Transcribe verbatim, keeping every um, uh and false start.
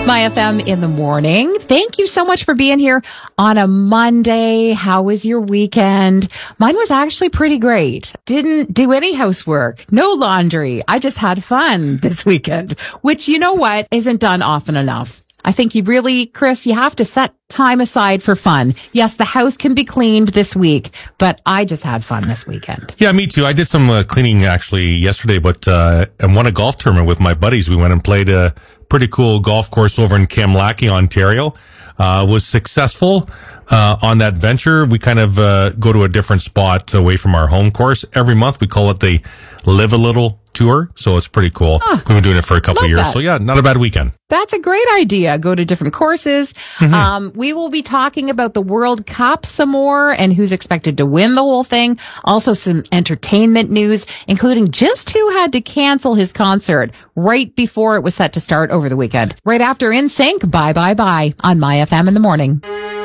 My F M in the morning. Thank you so much for being here on a Monday. How was your weekend? Mine was actually pretty great. Didn't do any housework, no laundry. I just had fun this weekend, which, you know what, isn't done often enough. I think you really, Chris, you have to set time aside for fun. Yes, the house can be cleaned this week, but I just had fun this weekend. Yeah, me too. I did some uh, cleaning actually yesterday, but uh, and won a golf tournament with my buddies. We went and played a pretty cool golf course over in Kamlaki, Ontario. Uh, was successful uh, on that venture. We kind of uh, go to a different spot away from our home course every month. We call it the Live a Little Tour, so it's pretty cool. Huh. We've been doing it for a couple of years, that. So yeah, not a bad weekend. That's a great idea. Go to different courses. Mm-hmm. Um, we will be talking about the World Cup some more and who's expected to win the whole thing. Also some entertainment news, including just who had to cancel his concert right before it was set to start over the weekend. Right after N Sync, Bye Bye Bye on My F M in the morning.